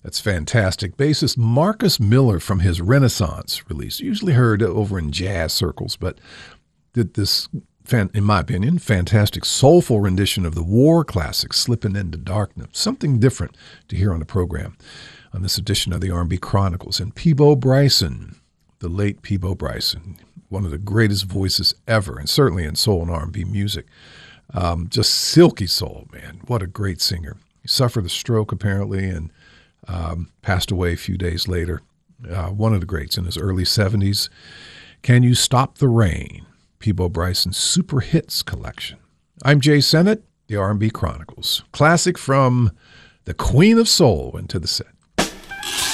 That's fantastic. Bassist Marcus Miller from his Renaissance release, usually heard over in jazz circles, but did this, in my opinion, fantastic soulful rendition of the War classic, Slipping into Darkness. Something different to hear on the program on this edition of the R&B Chronicles. And Peabo Bryson, the late Peabo Bryson, one of the greatest voices ever, and certainly in soul and R&B music. Just silky soul, man. What a great singer. He suffered a stroke, apparently, and passed away a few days later. One of the greats in his early 70s. Can You Stop the Rain? Peabo Bryson's Super Hits collection. I'm Jay Sennett, the R&B Chronicles. Classic from the Queen of Soul into the set.